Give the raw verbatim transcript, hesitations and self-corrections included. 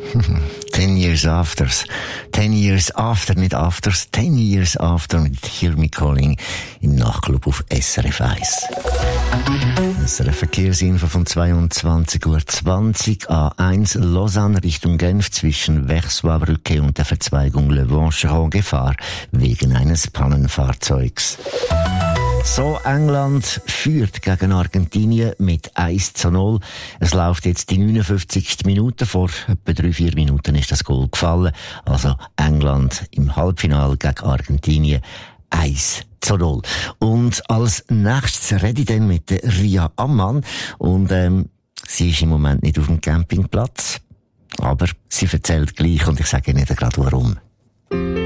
Ten years afters. Ten years after, nicht afters. Ten years after mit Hear Me Calling im Nachtclub auf S R F eins. Das ist eine Verkehrsinfo von zweiundzwanzig Uhr zwanzig. A eins Lausanne Richtung Genf zwischen Versoix-Brücke und der Verzweigung Le Vancheron Gefahr wegen eines Pannenfahrzeugs. So, England führt gegen Argentinien mit eins zu null. Es läuft jetzt die neunundfünfzigste Minute. Vor etwa drei, vier Minuten ist das Goal gefallen. Also England im Halbfinale gegen Argentinien eins zu null. Und als nächstes rede ich dann mit Ria Ammann. Und ähm, sie ist im Moment nicht auf dem Campingplatz. Aber sie erzählt gleich und ich sage Ihnen gerade warum.